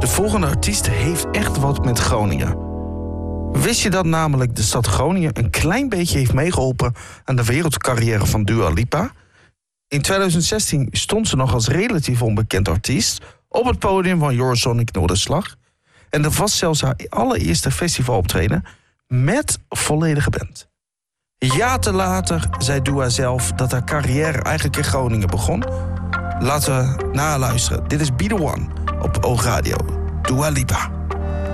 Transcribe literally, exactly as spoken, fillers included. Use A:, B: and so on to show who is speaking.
A: De volgende artiest heeft echt wat met Groningen. Wist je dat namelijk de stad Groningen een klein beetje heeft meegeholpen aan de wereldcarrière van Dua Lipa? In twintig zestien stond ze nog als relatief onbekend artiest op het podium van Eurosonic Noorderslag. En dat was zelfs haar allereerste festivaloptreden met volledige band. Jaren later zei Dua zelf dat haar carrière eigenlijk in Groningen begon. Laten we naluisteren. Dit is Be The One op Oogradio. Dua Lipa.